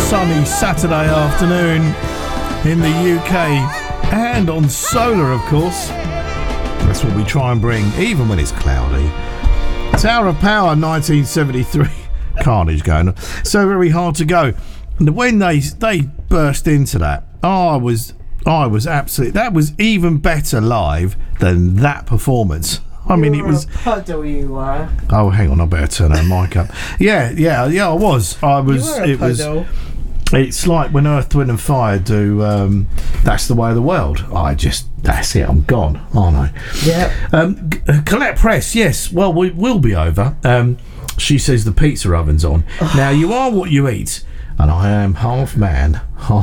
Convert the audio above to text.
sunny Saturday afternoon in the UK and on solar, of course. That's what we try and bring, even when it's cloudy. Tower of Power, 1973. Carnage going on. So very hard to go. And when they burst into that, I was absolutely. That was even better live than that performance. I mean, it was. A puddle, you were. Oh, hang on, I better turn that mic up. Yeah, I was. You were a puddle. It's like when Earth, Wind and Fire do That's the Way of the World. That's it, I'm gone, aren't I? Yeah. Colette Press, yes, well, we will be over. She says the pizza oven's on. Now, you are what you eat, and I am half man, half